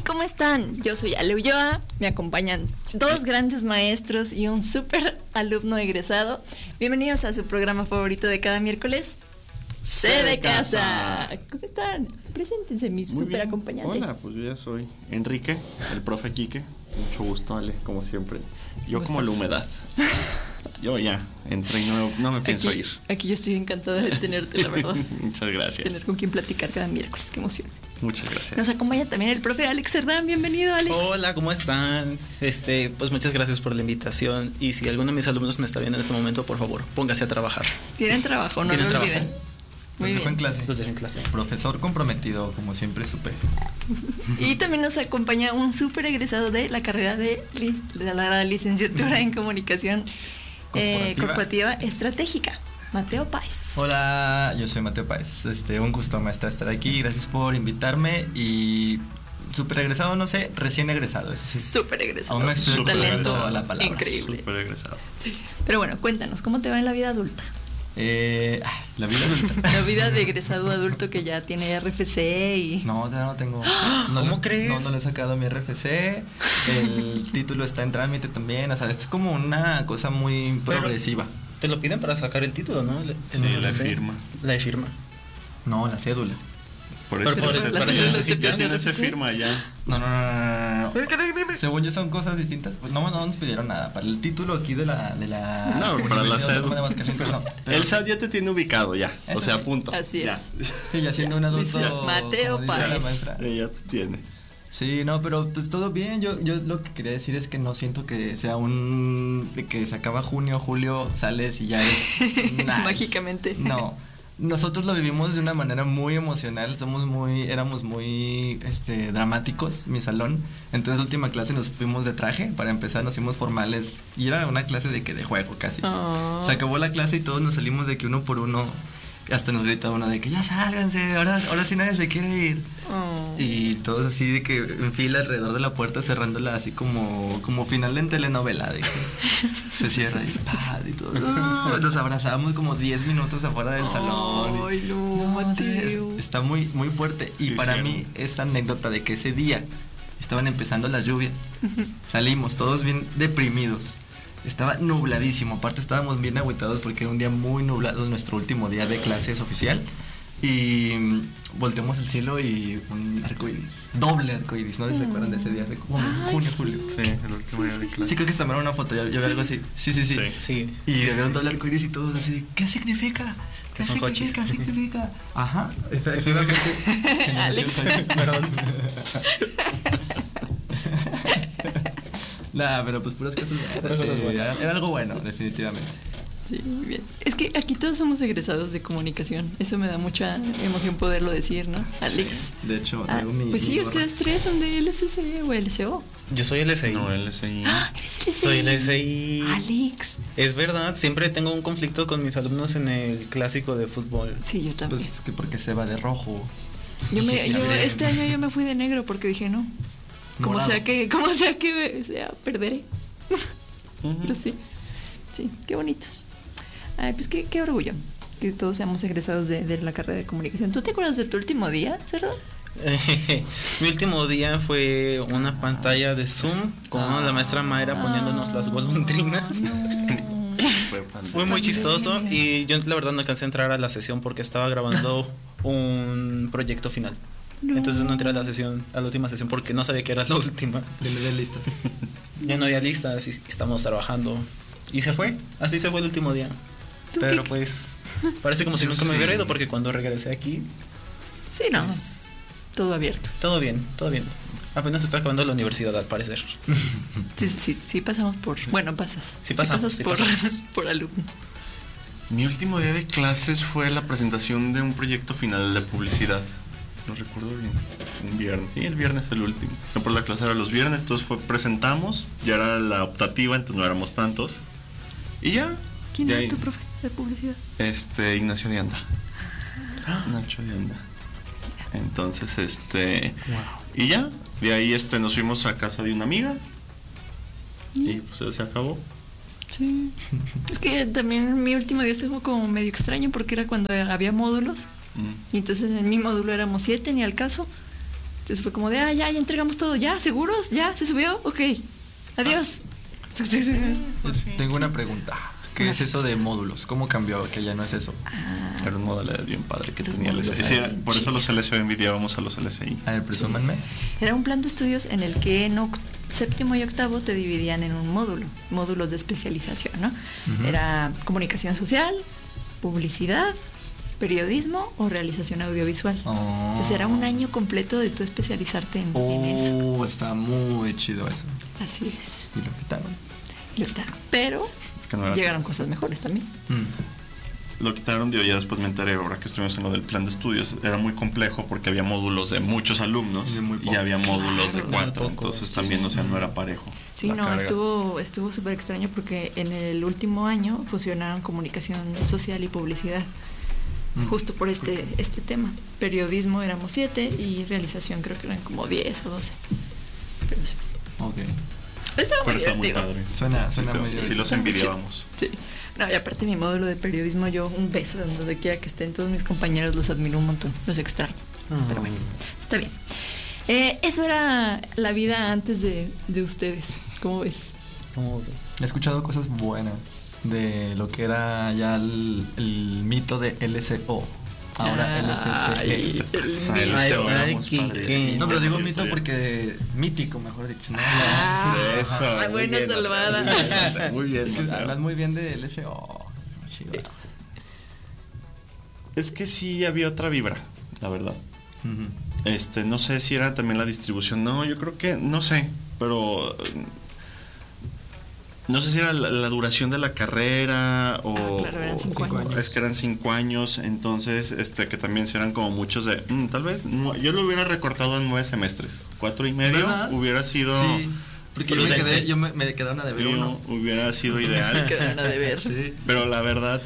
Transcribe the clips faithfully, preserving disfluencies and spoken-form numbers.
¿cómo están? Yo soy Ale Ulloa, me acompañan dos grandes maestros y un súper alumno egresado. Bienvenidos a su programa favorito de cada miércoles, C de Casa. ¿Cómo están? Preséntense mis Muy súper bien. acompañantes. Hola, pues yo ya soy Enrique, el profe Quique. Mucho gusto, Ale, como siempre. Yo como la humedad. Yo ya entré y no, no me pienso aquí, ir. Aquí yo estoy encantada de tenerte, la verdad. Muchas gracias. Tener con quien platicar cada miércoles, qué emoción. Muchas gracias. Nos acompaña también el profe Alex Cerdán. Bienvenido, Alex. Hola, ¿cómo están? Este, pues muchas gracias por la invitación. Y si alguno de mis alumnos me está viendo en este momento, por favor, póngase a trabajar. Tienen trabajo, no ¿Tienen lo trabajo? olviden. Muy Los dejo bien. en clase. Los dejo en clase. Profesor comprometido, como siempre supe. Y también nos acompaña un súper egresado de la carrera de, lic- de la licenciatura en comunicación eh, Corporativa. corporativa estratégica, Mateo Páez. Hola, yo soy Mateo Páez. Este, un gusto, maestra, estar aquí. Gracias por invitarme. Y súper egresado, no sé, recién egresado. Eso sí. Súper egresado, Aún me estoy un talento acostumbrando a la palabra. increíble. Súper egresado. Pero bueno, cuéntanos, ¿cómo te va en la vida adulta? Eh, ah, la vida adulta. La vida de egresado adulto que ya tiene R F C y... No, ya no tengo. No ¿Cómo le- crees? No, no le he sacado mi R F C. El título está en trámite también. O sea, es como una cosa muy Pero- progresiva. Te lo piden para sacar el título, ¿no? Le- Sí, no la sé. firma. La de firma. No, la cédula. Por Pero eso, por eso- para ya eso tienes- necesitas ya tienes ese- esa firma ya. No, no, no, no, no, no. Según yo son cosas distintas. Pues no, no nos pidieron nada. Para el título aquí de la. De la No, para la Universidad cédula. Autónoma de Aguascalientes, no. Pero- El S A T ya te tiene ubicado ya. O Eso sea, sí. punto. Así ya. es. Sí, ya siendo un adulto. Dice Mateo como dice la Páez. maestra. Sí, ya te tiene. Sí, no, pero pues todo bien. Yo, yo lo que quería decir es que no siento que sea un. De que se acaba junio, julio, sales y ya es. nice. Mágicamente. No. Nosotros lo vivimos de una manera muy emocional, somos muy, éramos muy este, dramáticos, mi salón. Entonces la última clase nos fuimos de traje, para empezar nos fuimos formales y era una clase de que de juego casi. Oh. Se acabó la clase y todos nos salimos de que uno por uno, hasta nos grita uno de que ya sálganse, ahora, ahora sí nadie se quiere ir. Oh. Y todos así de que en fila alrededor de la puerta cerrándola así como, como final en telenovela, de que se cierra y, ¡pah! Y todos ¡ah! Nos abrazamos como diez minutos afuera del salón. Ay, no, No, Mateo. sí, es- está muy, muy fuerte. Y Sí, para sí, mí, esa anécdota de que ese día estaban empezando las lluvias, salimos todos bien deprimidos. Estaba nubladísimo, aparte estábamos bien agüitados porque era un día muy nublado, nuestro último día de clases oficial. Y mm, volteamos el cielo y un arco iris, doble arco iris, ¿no? ¿Se acuerdan de ese día? Hace como Ay, junio, sí. julio. Sí, el último día de clase. Sí, creo que se tomaron una foto, yo, yo vi algo así. Sí, sí, sí. Sí. Sí. Y sí, había un sí. doble arco iris y todos así, de, ¿qué significa? ¿Qué Que son coches. significa? ¿Qué significa? Ajá, efectivamente. Alex. Perdón. Nah, pero pues puras cosas buenas. Puras cosas Sí, buenas. Era, era algo bueno, definitivamente. Sí, muy bien. Es que aquí todos somos egresados de comunicación. Eso me da mucha emoción poderlo decir, ¿no? Alex. De hecho, Ah, traigo mi. pues sí, mi gorra. ustedes tres son de L S C o L S O. Yo soy L S I. No, el S I. Ah, eres L S I. Soy L S I. Alex. Es verdad, siempre tengo un conflicto con mis alumnos en el clásico de fútbol. Sí, yo también. Pues que porque se va de rojo. yo me, yo Ya ven. este año yo me fui de negro porque dije no. Como Morado. sea que, como sea que sea, perderé. Ujú. Pero sí, sí, qué bonitos. Ay, pues qué, qué orgullo que todos seamos egresados de, de la carrera de comunicación. ¿Tú te acuerdas de tu último día, Cerdo? Mi último día fue una pantalla de Zoom con la maestra Mayra poniéndonos las golondrinas. Fue pandemia. Fue muy chistoso y yo la verdad no alcancé a entrar a la sesión porque estaba grabando un proyecto final. No. Entonces no entré a la sesión, a la última sesión porque no sabía que era la última. De de lista. Ya no había listas y estamos trabajando. Y se fue, así se fue el último día. ¿Tú Pero qué- pues parece como si Yo nunca me sí. hubiera ido porque cuando regresé aquí, Sí, no, pues, todo abierto. todo bien, todo bien. Apenas estoy acabando la universidad al parecer. Sí, sí, sí pasamos por, bueno, pasas. Sí pasamos, pasas sí por, pasamos. por alumno. Mi último día de clases fue la presentación de un proyecto final de publicidad. No recuerdo bien. Un viernes. Sí, el viernes el último. No, por la clase era los viernes, entonces fue, presentamos. Ya era la optativa, entonces no éramos tantos. Y ya. ¿Quién de era ahí, tu profe de publicidad? Este, Ignacio de Anda. Nacho de Anda. Entonces, este. Y ya. De ahí este, nos fuimos a casa de una amiga. Y pues se acabó. Sí. Es que también mi último día estuvo como medio extraño porque era cuando había módulos. Mm. Y entonces en mi módulo éramos siete, ni al caso. Entonces fue como de, ah, ya, ya entregamos todo, ya, ¿seguros? ¿Ya? ¿Se subió? Ok, adiós. Tengo una pregunta. ¿Qué es eso de módulos? ¿Cómo cambió? Que ya no es eso. Ah, Era un modalidad bien padre que Los tenía el S I. módulos Sí, eran por eso los chidos. L S O envidiábamos a los L S I. A ver, presúmanme. era un plan de estudios en el que en oct- séptimo y octavo te dividían en un módulo, módulos de especialización, ¿no? Ujú. Era comunicación social, publicidad, periodismo o realización audiovisual. Oh. Entonces era un año completo de tú especializarte en, en eso. Oh, está muy chido eso. Así es. Y lo quitaron. Y ahorita- Pero Que no era- llegaron cosas mejores también. Mm. Lo quitaron, digo, ya después me enteré, ahora que estuvimos en lo del plan de estudios, era muy complejo porque había módulos de muchos alumnos Y de muy y pocos. había módulos de Claro, cuatro, muy pocos, entonces también, o sea, no era parejo. Sí, la no, carga. estuvo estuvo súper extraño porque en el último año fusionaron comunicación social y publicidad. Mm. Justo por este este tema. Periodismo éramos siete y realización creo que eran como diez o doce. Pero sí. Ok. Estaba muy Pero está muy divertido. padre. Suena, Sí, suena te- muy sí divertido. los envidiábamos. Sí. No, y aparte mi módulo de periodismo, yo un beso en donde quiera que estén todos mis compañeros, los admiro un montón, los extraño. Pero bueno, está bien. Eh, eso era la vida antes de, de ustedes, ¿cómo ves? ¿Cómo ves? He escuchado cosas buenas de lo que era ya el, el mito de L S O. Ahora L S C G. Ay, el Pasa, mito. el Ay, Teo, ay, éramos qué- padres. qué- No, pero digo Sí, mito sí. porque mítico, mejor dicho. ¿no? Ah, Eso, ah, muy buena bien, salvada. Mateo. Muy bien, Es que Mateo. hablan muy bien de L S O. Chido. Es que sí había otra vibra, la verdad. Ujú. Este, no sé si era también la distribución. No, yo creo que, no sé, pero eh, no sé si era la, la duración de la carrera o, Ah, claro, eran o- cinco Cinco años. es que eran cinco años, entonces, este, que también sí eran como muchos de, mm, tal vez, no, yo lo hubiera recortado en nueve semestres, cuatro y medio ¿Verdad? hubiera sido, Sí, porque yo me quedé, yo me, me quedaron a deber yo- uno. hubiera sido ideal. Quedaron a deber. Sí. Pero la verdad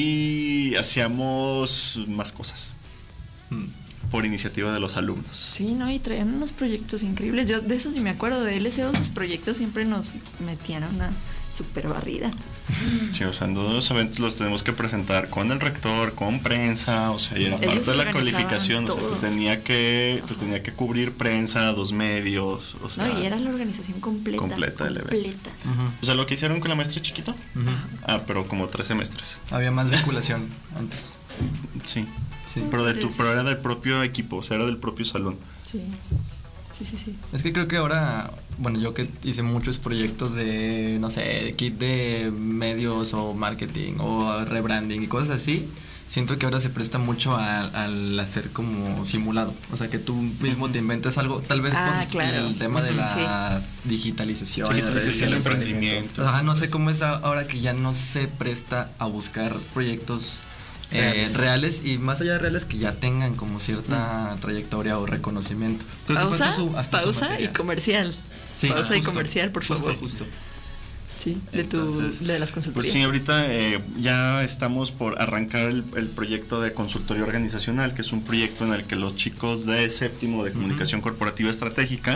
sí hacíamos más cosas Mm. por iniciativa de los alumnos. Sí, no, y traían unos proyectos increíbles. Yo de eso sí me acuerdo, de L S O, sus proyectos siempre nos metían una super barrida. Sí, o sea, en todos los eventos los tenemos que presentar con el rector, con prensa, o sea, y era Ellos parte de la organizaban calificación, o sea, todo. te tenía que, te tenía que cubrir prensa, dos medios, o sea, No, y era la organización completa. completa del evento. completa. Ujú. o sea, lo que hicieron con la maestra chiquito, Ujú. ah, pero como tres semestres, Había más vinculación antes. sí, Sí. pero de tu, Sí, pero sí, era sí. del propio equipo, o sea, era del propio salón. Sí, sí, sí, sí. Es que creo que ahora, bueno, yo que hice muchos proyectos de, no sé, kit de medios o marketing o rebranding y cosas así, siento que ahora se presta mucho a- al hacer como simulado. O sea, que tú mismo te inventas algo, tal vez Ah, por claro. el tema de Ujú, las digitalizaciones. Digitalización, el emprendimiento. Ajá, no sé cómo es a- ahora que ya no se presta a buscar proyectos eh, Reales. reales y más allá de reales que ya tengan como cierta trayectoria o reconocimiento. Creo que fue Pausa, hasta su- hasta su pausa y materia. comercial. Sí, pausa y justo, comercial, por justo, favor. justo. Sí, de tu Entonces, de las Pues consultorías. sí, ahorita eh, ya estamos por arrancar el, el proyecto de consultoría organizacional, que es un proyecto en el que los chicos de séptimo de comunicación corporativa estratégica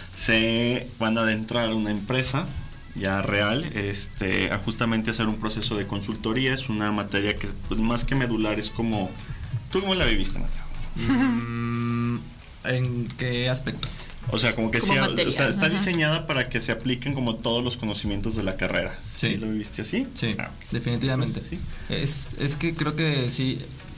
se van a adentrar a una empresa ya real, este, a justamente hacer un proceso de consultoría. Es una materia que, pues, más que medular, es como, ¿tú cómo la viviste, Mateo? Mm, ¿En qué aspecto? O sea, como que Como sí, materia, o sea, está ajá. diseñada para que se apliquen como todos los conocimientos de la carrera. Sí. ¿Sí lo viviste así? Sí, Ah, ok. definitivamente. Sí. Es, es que creo que sí.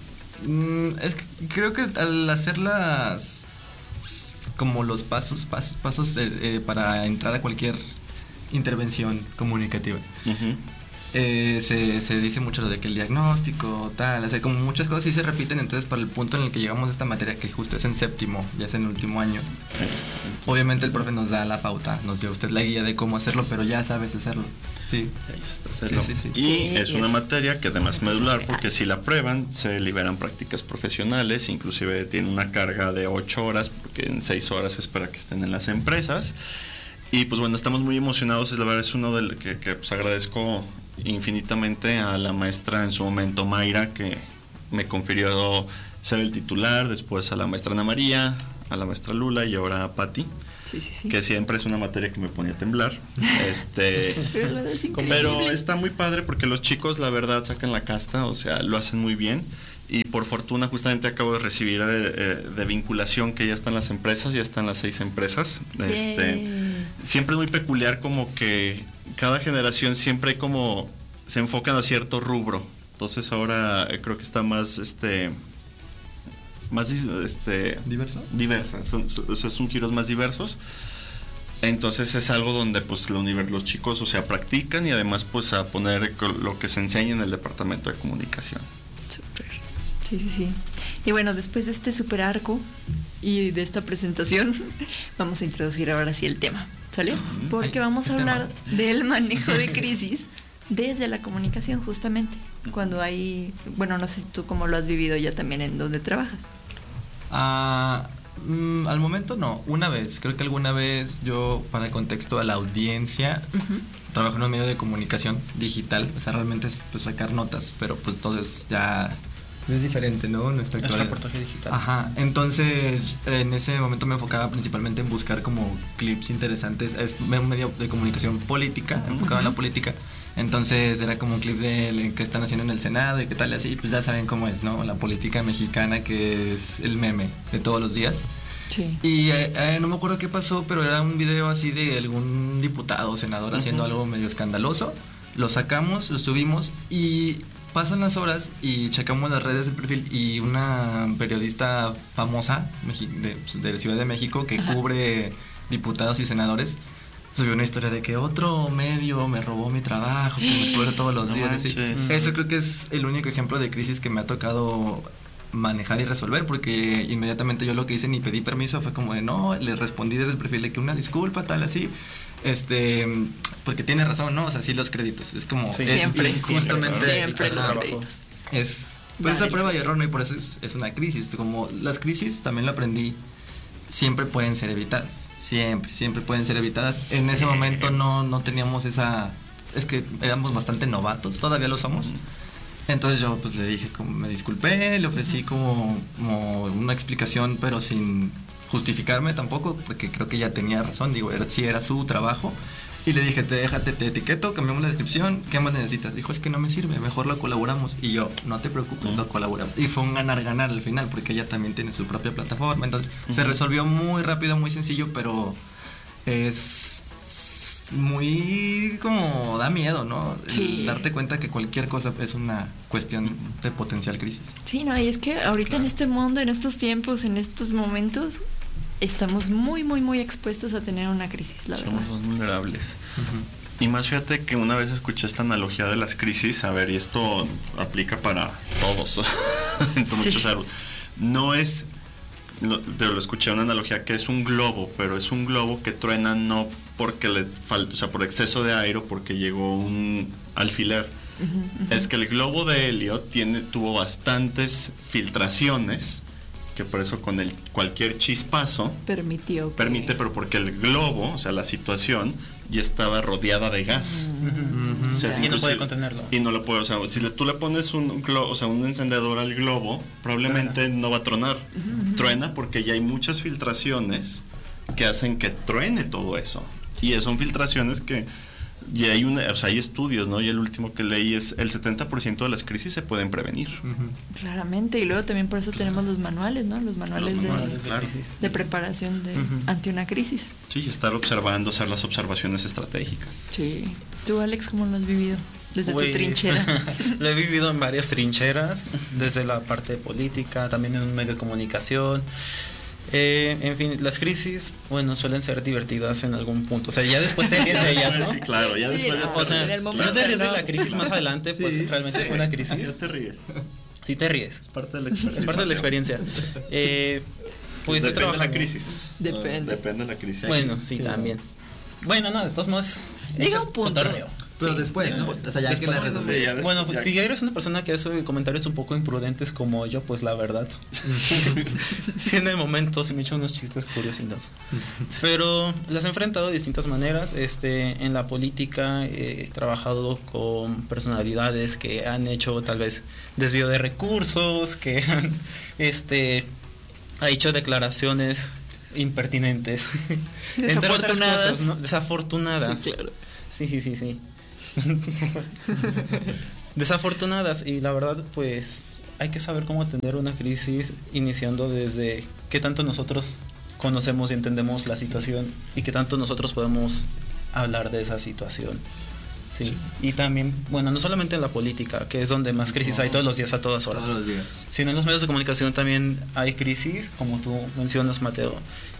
mm, Es que creo que al hacer las como los pasos, pasos, pasos eh, eh, para entrar a cualquier intervención comunicativa. Ujú. Eh, se, se dice mucho lo de que el diagnóstico, tal, o sea, como muchas cosas sí se repiten, entonces para el punto en el que llegamos a esta materia, que justo es en séptimo, ya es en el último año, obviamente el profe nos da la pauta, nos dio usted la guía de cómo hacerlo, pero ya sabes hacerlo, sí. Ahí está, hacerlo. Sí, sí, sí. Y Sí, es y una es- materia que además es medular, real. porque si la prueban se liberan prácticas profesionales, inclusive tiene una carga de ocho horas, porque en seis horas es para que estén en las empresas. Y pues bueno, estamos muy emocionados, es la verdad, es uno del que, que pues agradezco infinitamente a la maestra en su momento, Mayra, que me confirió ser el titular, después a la maestra Ana María, a la maestra Lula y ahora a Patti, Sí, sí, sí. que siempre es una materia que me ponía a temblar. Este, Pero la es increíble. pero está muy padre porque los chicos, la verdad, sacan la casta, o sea, lo hacen muy bien. y por fortuna justamente acabo de recibir de, de vinculación que ya están las empresas, ya están las seis empresas. Este, siempre es muy peculiar como que cada generación siempre como se enfocan a cierto rubro. Entonces ahora creo que está más este más este diverso diversa, son, son, son giros más diversos. Entonces es algo donde pues la univers, los chicos o sea practican y además pues a poner lo que se enseña en el departamento de comunicación. Súper. Sí, sí, sí. Y bueno, después de este super arco y de esta presentación, vamos a introducir ahora sí el tema, ¿sale? Uh-huh. Porque Ay, vamos a hablar tema? del manejo de crisis desde la comunicación, justamente. Cuando hay, bueno, no sé si tú cómo lo has vivido ya también en donde trabajas. Ah, mm, al momento no, una vez, creo que alguna vez yo, para contexto a la audiencia, uh-huh. trabajo en un medio de comunicación digital, o sea, realmente es pues, sacar notas, pero pues todo es ya... es diferente, ¿no? Nuestra es reportaje digital. Ajá, entonces en ese momento me enfocaba principalmente en buscar como clips interesantes. Es un medio de comunicación política, uh-huh. enfocado en la política. Entonces era como un clip de qué están haciendo en el Senado y qué tal y así. Pues ya saben cómo es, ¿no? La política mexicana, que es el meme de todos los días. Sí. Y eh, eh, no me acuerdo qué pasó, pero era un video así de algún diputado o senador uh-huh. haciendo algo medio escandaloso. Lo sacamos, lo subimos y... pasan las horas y checamos las redes del perfil y una periodista famosa de, de la Ciudad de México que Ajá. cubre diputados y senadores subió una historia de que otro medio me robó mi trabajo, que me esfuerzo todos los no días. Así. Eso creo que es el único ejemplo de crisis que me ha tocado manejar y resolver, porque inmediatamente yo lo que hice ni pedí permiso, fue como de no, le respondí desde el perfil de que una disculpa, tal así. Este, porque tiene razón, ¿no? O sea, sí, los créditos. Es como. Sí, es, siempre, es justamente. Siempre los créditos. Es. Pues esa prueba y error, ¿no? Y por eso es, es una crisis. Como las crisis, también lo aprendí, siempre pueden ser evitadas. Siempre, siempre pueden ser evitadas. Sí. En ese momento no, no teníamos esa. Es que éramos bastante novatos, todavía lo somos. Entonces yo pues le dije, como me disculpé, le ofrecí como, como una explicación, pero sin justificarme tampoco, porque creo que ella tenía razón, digo, era, sí era su trabajo. Y le dije, te déjate, te etiqueto, cambiamos la descripción, ¿qué más necesitas? Dijo, es que no me sirve, mejor lo colaboramos. Y yo, no te preocupes, uh-huh. lo colaboramos. Y fue un ganar-ganar al final, porque ella también tiene su propia plataforma. Entonces, uh-huh. se resolvió muy rápido, muy sencillo, pero es muy como da miedo, ¿no? Sí. El darte cuenta que cualquier cosa es una cuestión de potencial crisis. Sí, no, y es que ahorita claro. en este mundo, en estos tiempos, en estos momentos, estamos muy, muy, muy expuestos a tener una crisis, la Somos verdad. Somos vulnerables. Uh-huh. Y más fíjate que una vez escuché esta analogía de las crisis, a ver, y esto aplica para todos, en sí. muchos árboles. No es, lo, te lo escuché una analogía que es un globo, pero es un globo que truena no porque le falta, o sea, por exceso de aire o porque llegó un alfiler. Uh-huh, uh-huh. Es que el globo de helio tiene, tuvo bastantes filtraciones, que por eso con el cualquier chispazo permitió que... permite, pero porque el globo, o sea, la situación ya estaba rodeada de gas. Uh-huh. Uh-huh. O sea, y no puede contenerlo. Y no lo puede, o sea, si le, tú le pones un, un, globo, o sea, un encendedor al globo, probablemente uh-huh. no va a tronar. Uh-huh. Truena porque ya hay muchas filtraciones que hacen que truene todo eso. Y son filtraciones que y hay una, o sea, hay estudios, ¿no? Y el último que leí es el setenta por ciento de las crisis se pueden prevenir. Uh-huh. Claramente, y luego también por eso claro. tenemos los manuales, ¿no? Los manuales, los manuales de, claro. de preparación de, uh-huh. ante una crisis. Sí, y estar observando, hacer las observaciones estratégicas. Sí. ¿Tú, Alex, cómo lo has vivido? Desde pues, tu trinchera. Lo he vivido en varias trincheras, desde la parte política, también en un medio de comunicación. Eh, en fin, las crisis, bueno, suelen ser divertidas en algún punto. O sea, ya después te ríes de ellas, ¿no? Sí, claro, ya sí, después. No, ya te o sea, si no te ríes de la crisis más adelante, sí, pues realmente sí. fue una crisis. Ya te ríes. Sí te ríes. Es parte de la experiencia. Es parte de la experiencia. Eh, pues depende de la crisis. Depende. No, depende de la crisis. Bueno, sí, sí, también. Bueno, no, de todos modos. Llega un punto. Pero sí, después, ¿no? O sea, ya después, que la resolví. Sí, después, bueno, pues, si eres una persona que hace comentarios un poco imprudentes como yo, pues la verdad. Sí, en el momento sí me he hecho unos chistes curiosos. Pero las he enfrentado de distintas maneras. Este, en la política he trabajado con personalidades que han hecho tal vez desvío de recursos, que han este, ha hecho declaraciones impertinentes. Entre otras cosas, ¿no? Desafortunadas. Sí, claro. Sí, sí, sí, sí. Desafortunadas, y la verdad pues hay que saber cómo atender una crisis iniciando desde qué tanto nosotros conocemos y entendemos la situación y qué tanto nosotros podemos hablar de esa situación. Sí. sí. Y también, bueno, no solamente en la política, que es donde más crisis no, hay todos los días a todas horas. Todos los días. Sino en los medios de comunicación también hay crisis, como tú mencionas, Mateo.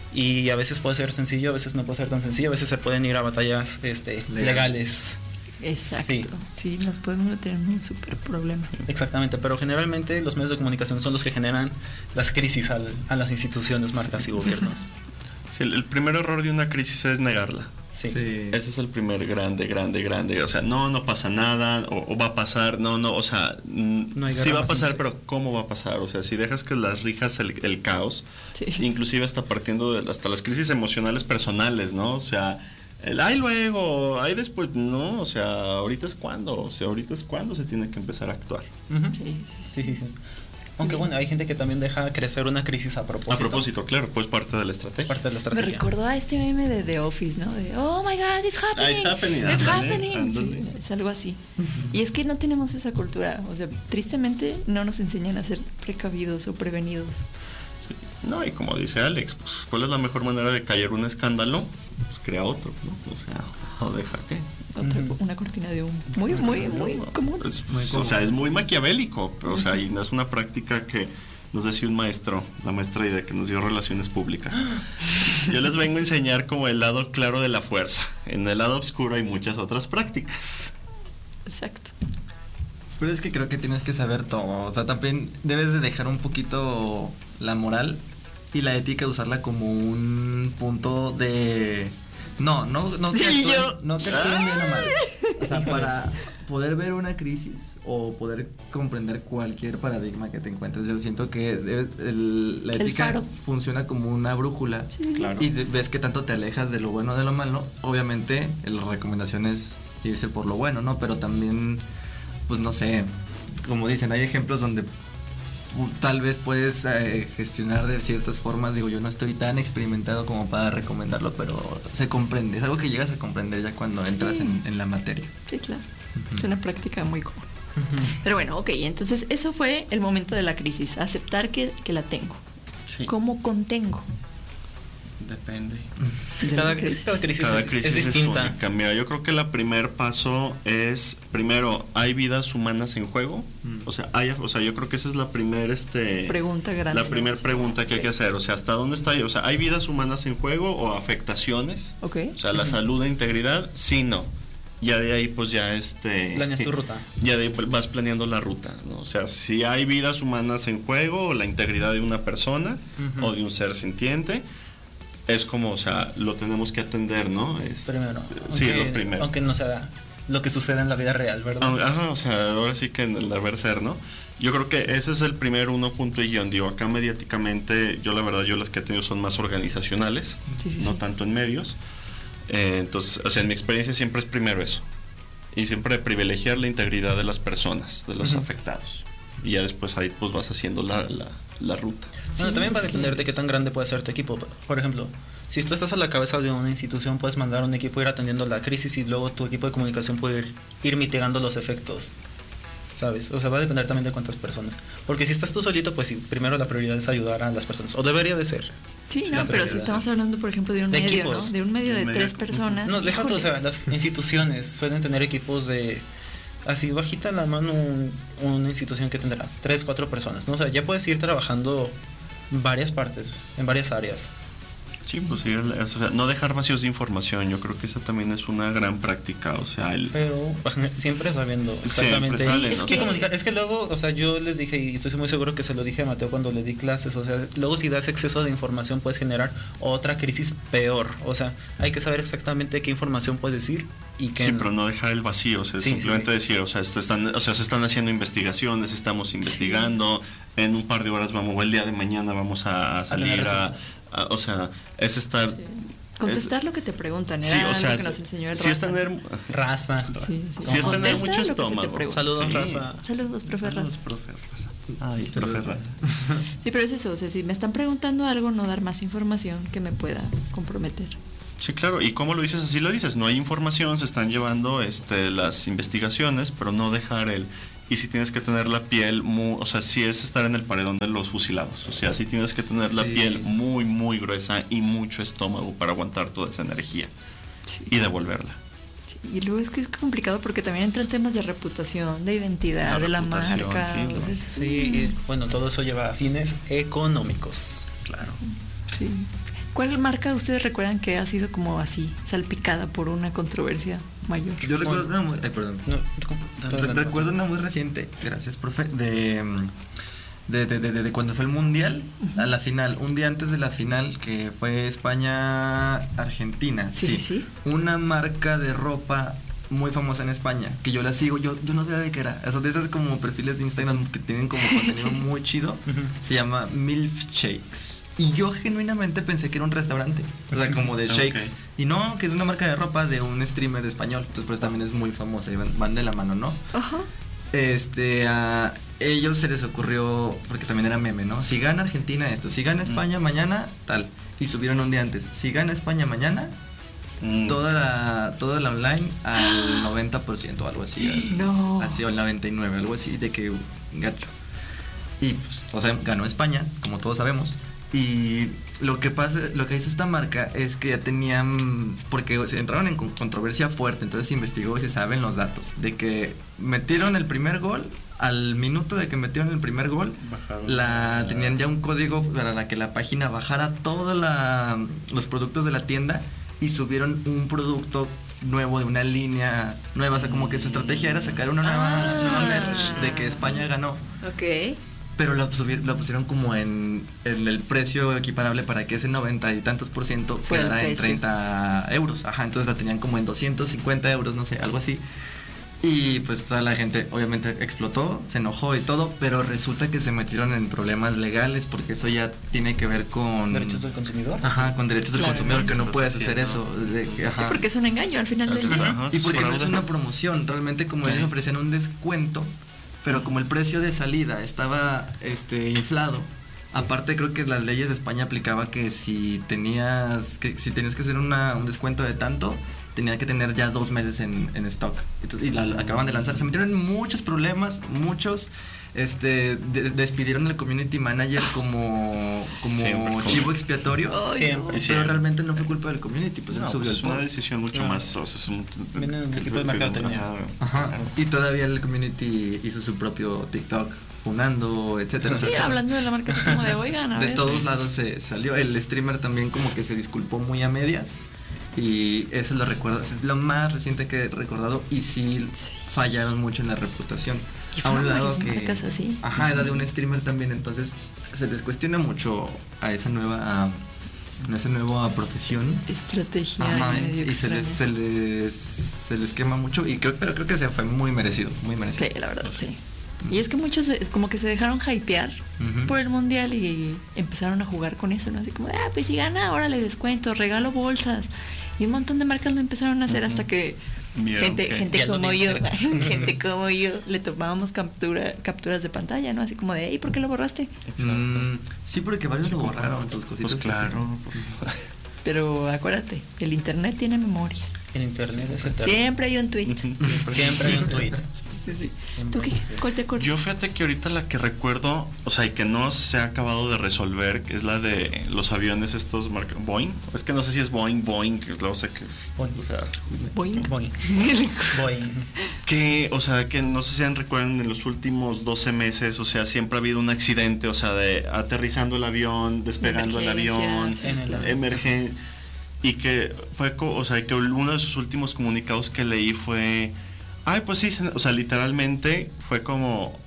Y a veces puede ser sencillo, a veces no puede ser tan sencillo, a veces se pueden ir a batallas este, Legal. legales. Exacto. Sí. sí, nos podemos meter en un súper problema. Exactamente, pero generalmente los medios de comunicación son los que generan las crisis al, a las instituciones, marcas y gobiernos. Sí, el, el primer error de una crisis es negarla. Sí. sí. Ese es el primer grande, grande, grande. O sea, no, no pasa nada, o, o va a pasar, no, no, o sea, no sí va a pasar, sí. Pero ¿cómo va a pasar? O sea, si dejas que las rijas el, el caos, sí. inclusive hasta partiendo de hasta las crisis emocionales personales, ¿no? O sea, el ay luego, ay después, no, o sea, ahorita es cuando, o sea, ahorita es cuando se tiene que empezar a actuar. Uh-huh. sí, sí, sí, sí. Aunque bueno, hay gente que también deja crecer una crisis a propósito. A propósito, claro, pues parte de la estrategia. Es parte de la estrategia. Me recordó a este meme de The Office, ¿no? De, oh my God, it's happening. It's happening. It's happening. Sí, es algo así. Y es que no tenemos esa cultura. O sea, tristemente no nos enseñan a ser precavidos o prevenidos. Sí. No, y como dice Alex, pues, ¿cuál es la mejor manera de callar un escándalo? Pues crea otro, ¿no? O sea, o deja que... Otra, una cortina de humo. Muy, muy, muy común. Es, pues, o sea, es muy maquiavélico, pero, o sea, y no es una práctica que nos decía un maestro, la maestra idea que nos dio relaciones públicas. Yo les vengo a enseñar como el lado claro de la fuerza. En el lado oscuro hay muchas otras prácticas. Exacto. Pero es que creo que tienes que saber todo. O sea, también debes de dejar un poquito la moral y la ética, usarla como un punto de... No, no, no que actúen, yo... no que actúen bien o mal. O sea, para poder ver una crisis o poder comprender cualquier paradigma que te encuentres, yo siento que debes, el, la ética funciona como una brújula. Sí, claro. Y ves que tanto te alejas de lo bueno o de lo malo. Obviamente, la recomendación es irse por lo bueno, ¿no? Pero también, pues no sé, como dicen, hay ejemplos donde tal vez puedes eh, gestionar de ciertas formas. Digo, yo no estoy tan experimentado como para recomendarlo, pero se comprende, es algo que llegas a comprender ya cuando sí. entras en, en la materia. Sí, claro, uh-huh. Es una práctica muy común. Uh-huh. Pero bueno, ok, entonces eso fue el momento de la crisis, aceptar que, que la tengo. Sí. ¿Cómo contengo? Depende. Sí, cada, crisis, cada crisis, cada crisis es distinta. Es única. Mira, yo creo que el primer paso es, primero, ¿hay vidas humanas en juego? Mm. O sea, hay, o sea, yo creo que esa es la primera este, pregunta grande. La primera pregunta que hay que hacer. O sea, ¿hasta dónde está? O sea, ¿hay vidas humanas en juego o afectaciones? Okay. O sea, la uh-huh. salud e integridad, sí, no. Ya de ahí, pues ya este. Planeas tu ruta. Ya de ahí vas planeando la ruta, ¿no? O sea, si hay vidas humanas en juego, o la integridad de una persona uh-huh. o de un ser sintiente. Es como, o sea, lo tenemos que atender, ¿no? Es, primero. Sí, aunque, lo primero. Aunque no sea lo que sucede en la vida real, ¿verdad? Ajá, o sea, ahora sí que en el deber ser, ¿no? Yo creo que ese es el primer uno punto y guión. Digo, acá mediáticamente, yo la verdad, yo las que he tenido son más organizacionales, sí, sí, no sí. tanto en medios. Eh, entonces, o sea, en mi experiencia siempre es primero eso. Y siempre privilegiar la integridad de las personas, de los uh-huh. afectados. Y ya después ahí pues vas haciendo la, la, la ruta. Bueno, sí, también va a depender de qué tan grande puede ser tu equipo. Por ejemplo, si tú estás a la cabeza de una institución, puedes mandar a un equipo a ir atendiendo la crisis y luego tu equipo de comunicación puede ir, ir mitigando los efectos, ¿sabes? O sea, va a depender también de cuántas personas. Porque si estás tú solito, pues sí, primero la prioridad es ayudar a las personas. O debería de ser. Sí, no, pero si estamos hablando, por ejemplo, de un de medio, equipos. ¿no? De un medio de, de medio. tres personas. No, déjate, o sea, las instituciones suelen tener equipos de... Así bajita la mano un, una institución que tendrá tres, cuatro personas, ¿no? O sea, ya puedes ir trabajando varias partes, en varias áreas. Sí, pues sí, o sea, no dejar vacíos de información, yo creo que esa también es una gran práctica, o sea, el... Pero siempre sabiendo exactamente. Siempre sale, sí, es, ¿no? que comunicar, es que luego, o sea, yo les dije, y estoy muy seguro que se lo dije a Mateo cuando le di clases, o sea, luego si das exceso de información puedes generar otra crisis peor, o sea, hay que saber exactamente qué información puedes decir y qué sí, no. pero no dejar el vacío, o sea, sí, simplemente sí, sí. decir, o sea, se están, o sea, se están haciendo investigaciones, estamos investigando, sí. en un par de horas vamos, o el día de mañana vamos a, a salir a, a, a, o sea, es estar... Sí. Contestar es, lo que te preguntan, era sí, o sea, lo que nos enseñó el si Raza. es tener raza. Sí, sí. Si es tener mucho estómago. Saludos, sí. Raza. Saludos, profe Raza. Saludos, profe Raza. Ay, profe Raza. Sí, pero es eso, o sea, si me están preguntando algo, no dar más información que me pueda comprometer. Sí, claro, y como lo dices, así lo dices, no hay información, se están llevando este, las investigaciones, pero no dejar el, y sí tienes que tener la piel muy, o sea, sí es estar en el paredón de los fusilados, o sea, sí tienes que tener sí. la piel muy, muy gruesa y mucho estómago para aguantar toda esa energía sí. y devolverla. Y luego es que es complicado porque también entran temas de reputación, de identidad, la de la marca. Sí, ¿no? Entonces, sí, y bueno, todo eso lleva a fines económicos. Claro. Sí. ¿Cuál marca ustedes recuerdan que ha sido como así, salpicada por una controversia mayor? Yo recuerdo una muy, eh, perdón. No, Re- recuerdo una muy reciente, gracias, profe, de de, de, de, de cuando fue el mundial uh-huh. a la final, un día antes de la final, que fue España-Argentina. Sí, sí, sí. Una marca de ropa muy famosa en España, que yo la sigo, yo, yo no sé de qué era, o sea, de esas como perfiles de Instagram que tienen como contenido muy chido, uh-huh. se llama Milf Shakes, y yo genuinamente pensé que era un restaurante, o sea, como de shakes, okay. y no, que es una marca de ropa de un streamer español, entonces por eso también es muy famosa, y van, van de la mano, ¿no? Ajá. Uh-huh. Este, a ellos se les ocurrió, porque también era meme, ¿no? Si gana Argentina esto, si gana España uh-huh. mañana, tal, y subieron un día antes, si gana España mañana, Mm. toda la toda la online al noventa por ciento, algo así, al, no. así o al noventa y nueve por ciento, algo así, de que gacho. Y pues, o sea, ganó España, como todos sabemos. Y lo que pasa, lo que dice esta marca es que ya tenían, porque se entraron en controversia fuerte, entonces se investigó y se saben los datos de que metieron el primer gol. Al minuto de que metieron el primer gol, Bajaron. la tenían ya un código para la que la página bajara todos los productos de la tienda y subieron un producto nuevo de una línea nueva, o sea, como que su estrategia era sacar una nueva, ah. nueva merch de que España ganó. Ok. Pero lo, subir, lo pusieron como en, en el precio equiparable para que ese noventa y tantos por ciento fuera en treinta euros. Ajá, entonces la tenían como en doscientos cincuenta euros, no sé, algo así. Y pues toda la gente obviamente explotó, se enojó y todo, pero resulta que se metieron en problemas legales porque eso ya tiene que ver con derechos del consumidor. Ajá, con derechos claro, del consumidor, que no puedes hacer eso. De, ajá. Sí, porque es un engaño al final del día. Y porque no es una promoción, realmente como ellos ofrecían un descuento, pero como el precio de salida estaba este inflado. Aparte creo que las leyes de España aplicaba que si tenías que si tenías que hacer una, un descuento de tanto, tenía que tener ya dos meses en, en stock. Entonces, y la, la acaban de lanzar. Se metieron en muchos problemas, muchos. Este, de, despidieron al community manager como, como chivo expiatorio. Oh, siempre. Pero realmente no fue culpa del community, pues no, él subió pues el es una decisión mucho no. más. O sea, es un, Viene un poquito de mercadotecnia. Ajá. Y todavía el community hizo su propio TikTok funando, etcétera. Sí, o sea, hablando de la marca, como de oigan, a de ver. todos lados se salió. El streamer también como que se disculpó muy a medias. Y eso lo recuerdo, es lo más reciente que he recordado. Y sí, sí. fallaron mucho en la reputación. Y a un lado que así. Ajá, era de un streamer también. Entonces se les cuestiona mucho a esa nueva a, a esa nueva profesión, estrategia. Ajá, medio y se les, se les se les quema mucho. Y creo, pero creo que se fue muy merecido, muy merecido. Sí, la verdad, sí. Y es que muchos como que se dejaron hypear uh-huh. por el mundial y empezaron a jugar con eso, ¿no? Así como, ah, pues si gana, ahora le descuento, regalo bolsas. Y un montón de marcas lo empezaron a hacer uh-huh. hasta que Bien, gente, okay. gente como yo, gente como yo, le tomábamos captura, capturas de pantalla, ¿no? Así como de, hey, ¿por qué lo borraste? Mm, sí, porque varios lo borraron, sus cositas. Pues claro. Pero acuérdate, el internet tiene memoria. El internet es eterno. Siempre hay un tweet. Siempre hay un tweet. Sí, sí. ¿Tú qué? ¿Cuál te acuerdas? Yo fíjate que ahorita la que recuerdo, o sea, y que no se ha acabado de resolver, es la de los aviones estos marca Boeing. Es que no sé si es Boeing, Boeing, no sé qué. Boeing. O sea, Boeing. Boeing. Boeing. Que, o sea, que no sé si han recuerdan en los últimos doce meses, o sea, siempre ha habido un accidente, o sea, de aterrizando el avión, despegando el avión, sí. emergencia. Y que fue, o sea, que uno de sus últimos comunicados que leí fue, ay, pues sí, o sea, literalmente fue como,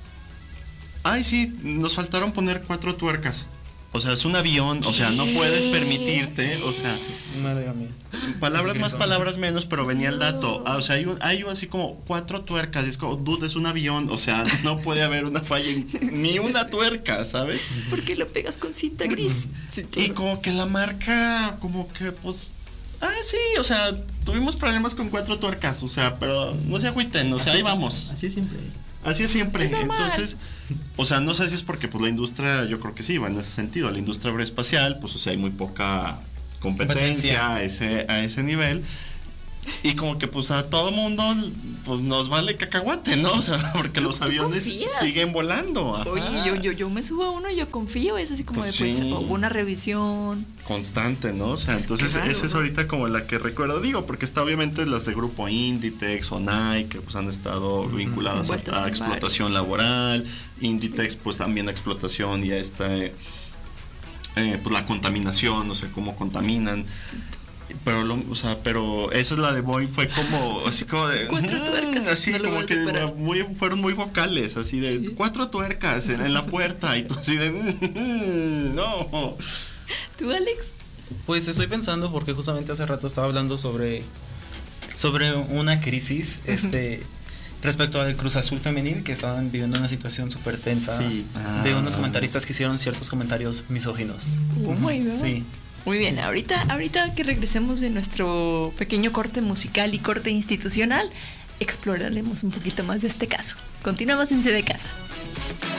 ay, sí, nos faltaron poner cuatro tuercas. O sea, es un avión, o sea, no puedes permitirte, o sea, madre mía. Palabras más, palabras menos, pero venía el dato. Ah, o sea, hay un, hay un así como cuatro tuercas, y es como, dude, es un avión, o sea, no puede haber una falla en ni una tuerca, ¿sabes? ¿Por qué lo pegas con cinta gris? Sí, claro. Y como que la marca, como que, pues, ah, sí, o sea, tuvimos problemas con cuatro tuercas, o sea, pero no se agüiten, o sea, ahí vamos. Así es siempre. Así es siempre. Es Entonces, o sea, no sé si es porque pues la industria, yo creo que sí, va en ese sentido. La industria aeroespacial, pues, o sea, hay muy poca competencia, competencia. A, ese, a ese nivel. Y como que pues a todo mundo pues nos vale cacahuate, ¿no? O sea, porque los aviones confías? siguen volando. Ajá. Oye, yo, yo, yo me subo a uno y yo confío, es así como Pues de pues sí. hubo una revisión. Constante, ¿no? O sea, Es entonces claro, esa es ¿no? ahorita como la que recuerdo, digo, porque está obviamente las de grupo Inditex o Nike, que pues han estado vinculadas Envueltas a, a en explotación laboral, Inditex pues también a explotación y a esta, eh, eh, pues la contaminación, o sea, cómo contaminan. Pero, lo, o sea, pero esa es la de Boeing, fue como, así como de... Cuatro tuercas, así no lo como voy a que superar. muy, fueron muy vocales, así de Sí. cuatro tuercas en, en la puerta y tú así de... no. ¿Tú, Alex? Pues estoy pensando porque justamente hace rato estaba hablando sobre sobre una crisis este respecto al Cruz Azul femenil, que estaban viviendo una situación súper tensa Sí. de Ah. unos comentaristas que hicieron ciertos comentarios misóginos. Oh my God. Sí. Muy bien, ahorita, ahorita que regresemos de nuestro pequeño corte musical y corte institucional, exploraremos un poquito más de este caso. Continuamos en C de Casa.